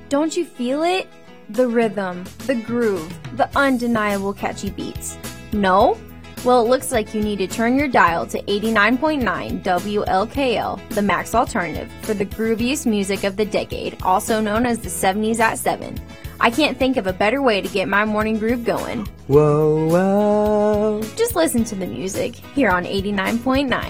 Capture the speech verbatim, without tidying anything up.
Don't you feel it? The rhythm, the groove, the undeniable catchy beats. No? Well, it looks like you need to turn your dial to eighty-nine point nine W L K L, the Max Alternative, for the grooviest music of the decade, also known as the seventies at seven. I can't think of a better way to get my morning groove going. Whoa, whoa. Just listen to the music here on eighty-nine point nine.